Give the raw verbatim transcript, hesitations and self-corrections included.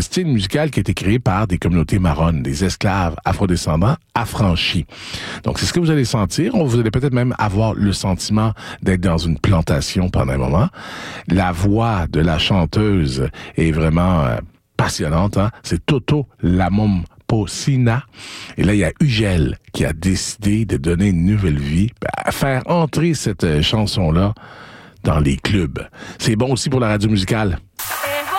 un style musical qui a été créé par des communautés marronnes, des esclaves afrodescendants affranchis. Donc, c'est ce que vous allez sentir. Vous allez peut-être même avoir le sentiment d'être dans une plantation pendant un moment. La voix de la chanteuse est vraiment euh, passionnante. Hein? C'est Toto Lamomposina. Et là, il y a Ugel qui a décidé de donner une nouvelle vie, à faire entrer cette chanson-là dans les clubs. C'est bon aussi pour la radio musicale.